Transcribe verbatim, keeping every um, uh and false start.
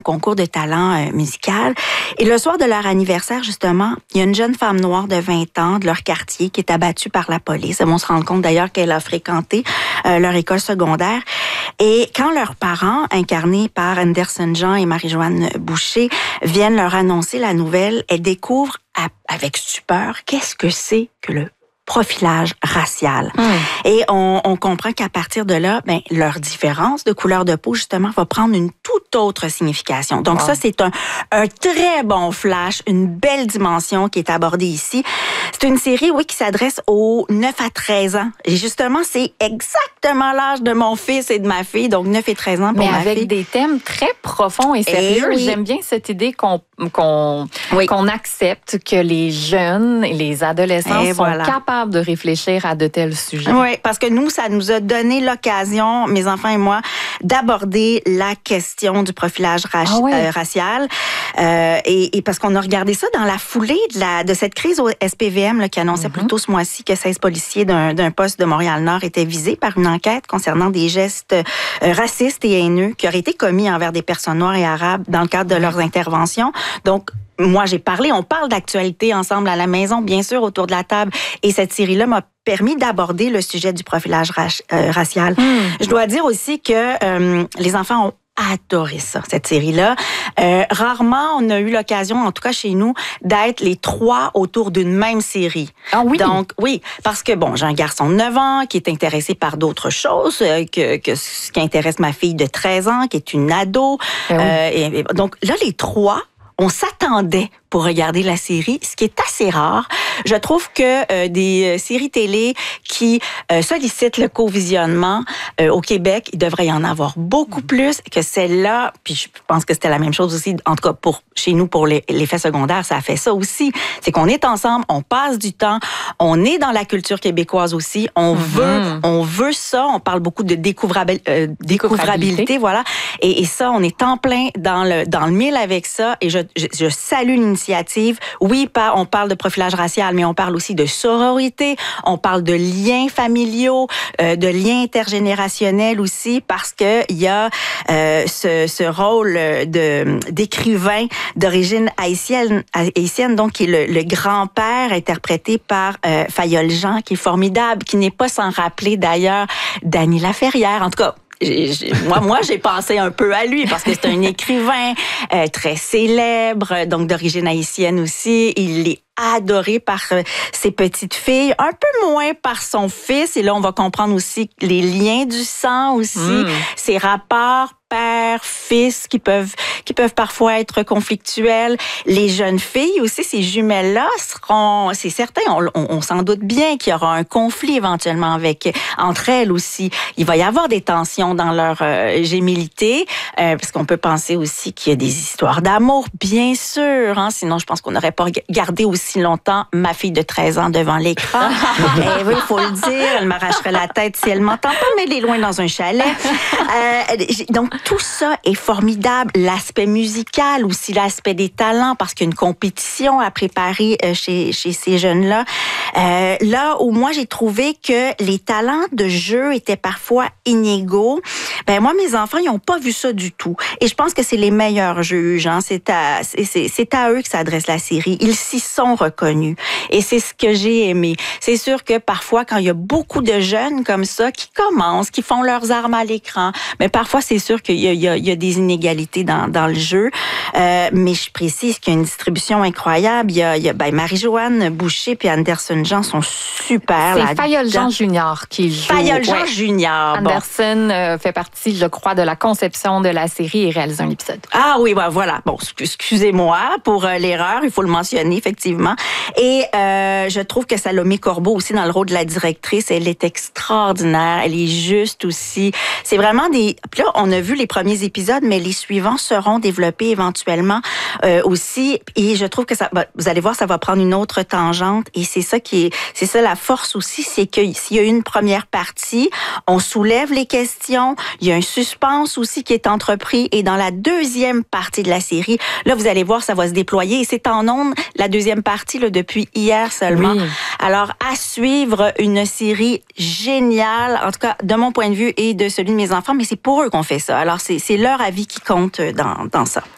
concours de talent euh, musical. Et le soir de leur anniversaire, justement, il y a une jeune femme noire de vingt ans de leur quartier qui est abattue par la police. Elles vont se rendre compte d'ailleurs qu'elle a fréquenté euh, leur école secondaire. Et quand leurs parents, incarnés par Anderson Jean et Marie-Joanne Boucher, viennent leur annoncer la nouvelle, elles découvrent à, avec stupeur qu'est-ce que c'est que le profilage racial. Mmh. Et on, on comprend qu'à partir de là, ben, leur différence de couleur de peau, justement, va prendre une toute autre signification. Donc wow. ça, c'est un, un très bon flash, une belle dimension qui est abordée ici. C'est une série, oui, qui s'adresse aux neuf à treize ans. Et justement, c'est exactement l'âge de mon fils et de ma fille, donc neuf et treize ans pour Mais ma avec fille. des thèmes très profonds et sérieux. Et oui. J'aime bien cette idée qu'on, qu'on, oui. qu'on accepte que les jeunes et les adolescents et sont voilà. capables de réfléchir à de tels sujets. Oui, parce que nous, ça nous a donné l'occasion, mes enfants et moi, d'aborder la question du profilage ra- ah ouais. euh, racial. Euh, et, et parce qu'on a regardé ça dans la foulée de, la, de cette crise au S P V M là, qui annonçait mm-hmm. plus tôt ce mois-ci que seize policiers d'un, d'un poste de Montréal-Nord étaient visés par une enquête concernant des gestes euh, racistes et haineux qui auraient été commis envers des personnes noires et arabes dans le cadre de leurs interventions. Donc, moi, j'ai parlé, on parle d'actualité ensemble à la maison, bien sûr, autour de la table. Et cette série-là m'a permis d'aborder le sujet du profilage ra- euh, racial. Mm. Je dois dire aussi que euh, les enfants ont adoré ça, cette série-là. Euh, rarement, on a eu l'occasion, en tout cas chez nous, d'être les trois autour d'une même série. Ah oui? Donc, oui, parce que, bon, j'ai un garçon de neuf ans qui est intéressé par d'autres choses euh, que, que ce qui intéresse ma fille de treize ans, qui est une ado. Ah oui. euh, et, et, donc, là, les trois, on s'attendait pour regarder la série, ce qui est assez rare. Je trouve que euh, des euh, séries télé qui euh, sollicitent le co-visionnement euh, au Québec, il devrait y en avoir beaucoup plus que celle-là. Puis je pense que c'était la même chose aussi, en tout cas pour chez nous, pour les, l'effet secondaire, ça a fait ça aussi. C'est qu'on est ensemble, on passe du temps, on est dans la culture québécoise aussi, on mm-hmm. veut on veut ça, on parle beaucoup de découvrabilité, euh, découvrabilité, voilà. Et, et ça, on est en plein dans le, dans le mille avec ça. Et je, je, je salue l'initiative. Oui, on parle de profilage racial, mais on parle aussi de sororité, on parle de liens familiaux, euh, de liens intergénérationnels aussi, parce que il y a euh, ce, ce rôle de d'écrivain d'origine haïtienne, haïtienne donc qui est le, le grand-père interprété par euh, Fayol Jean, qui est formidable, qui n'est pas sans rappeler d'ailleurs Dany Laferrière. En tout cas, J'ai, j'ai, moi, moi, j'ai pensé un peu à lui parce que c'est un écrivain euh, très célèbre, donc d'origine haïtienne aussi. Il est adoré par euh, ses petites filles, un peu moins par son fils. Et là, on va comprendre aussi les liens du sang aussi, mmh. ses rapports père-fils qui peuvent qui peuvent parfois être conflictuels. Les jeunes filles aussi, ces jumelles-là seront, c'est certain, on, on, on s'en doute bien qu'il y aura un conflit éventuellement avec entre elles aussi. Il va y avoir des tensions dans leur euh, gémilité, euh, parce qu'on peut penser aussi qu'il y a des histoires d'amour, bien sûr. Hein, sinon, je pense qu'on n'aurait pas gardé aussi longtemps ma fille de treize ans devant l'écran. Et oui, il faut le dire, elle m'arracherait la tête si elle m'entend pas, mais elle est loin dans un chalet. Euh, donc, tout ça est formidable. L'aspect musical aussi, l'aspect des talents, parce qu'il y a une compétition à préparer chez, chez ces jeunes-là. Euh, là où moi, j'ai trouvé que les talents de jeu étaient parfois inégaux, ben moi, mes enfants, ils n'ont pas vu ça du tout. Et je pense que c'est les meilleurs juges. Hein. C'est, à, c'est, c'est, c'est à eux que s'adresse la série. Ils s'y sont reconnus. Et c'est ce que j'ai aimé. C'est sûr que parfois, quand il y a beaucoup de jeunes comme ça qui commencent, qui font leurs armes à l'écran, mais parfois, c'est sûr qu'il y a, il y a, il y a des inégalités dans, dans le jeu. Euh, mais je précise qu'il y a une distribution incroyable. Il y a, il y a ben, Marie-Joanne Boucher puis Anderson Jean sont super. C'est Fayol Jean Junior qui joue. Fayol Jean ouais. Junior. Anderson bon. euh, fait partie, je crois, de la conception de la série et réalise un épisode. Ah oui, ben, voilà. Bon, excusez-moi pour euh, l'erreur. Il faut le mentionner, effectivement. Et euh, je trouve que Salomé Corbeau aussi dans le rôle de la directrice, elle est extraordinaire. Elle est juste aussi. C'est vraiment des... Puis là, on a vu les premiers épisodes, mais les suivants seront développés éventuellement euh, aussi. Et je trouve que ça... Ben, vous allez voir, ça va prendre une autre tangente. Et c'est ça qui est... C'est ça la force aussi, c'est que s'il y a une première partie, on soulève les questions. Il y a un suspense aussi qui est entrepris. Et dans la deuxième partie de la série, là, vous allez voir, ça va se déployer. Et c'est en ondes, la deuxième partie, là, depuis hier seulement. Oui. Alors, à suivre, une série géniale, en tout cas, de mon point de vue et de celui de mes enfants, mais c'est pour eux qu'on fait ça. Alors, c'est, c'est leur avis qui compte dans, dans ça.